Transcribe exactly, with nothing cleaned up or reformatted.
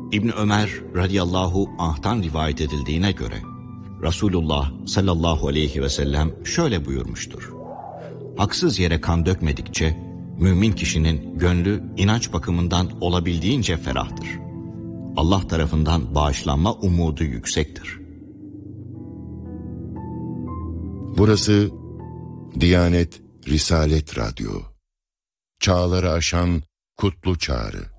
İbn Ömer radıyallahu anh'tan rivayet edildiğine göre Resulullah sallallahu aleyhi ve sellem şöyle buyurmuştur: haksız yere kan dökmedikçe mümin kişinin gönlü inanç bakımından olabildiğince ferahtır. Allah tarafından bağışlanma umudu yüksektir. Burası Diyanet Risalet Radyo. Çağları aşan kutlu çağrı.